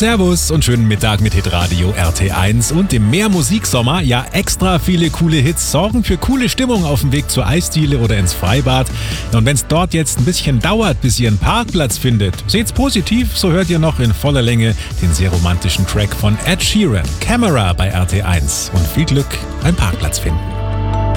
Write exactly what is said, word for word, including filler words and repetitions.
Servus und schönen Mittag mit Hitradio R T eins und dem Mehr-Musik-Sommer. Ja, extra viele coole Hits sorgen für coole Stimmung auf dem Weg zur Eisdiele oder ins Freibad. Und wenn es dort jetzt ein bisschen dauert, bis ihr einen Parkplatz findet, seht's positiv, so hört ihr noch in voller Länge den sehr romantischen Track von Ed Sheeran, Camera bei R T eins. Und viel Glück beim Parkplatz finden.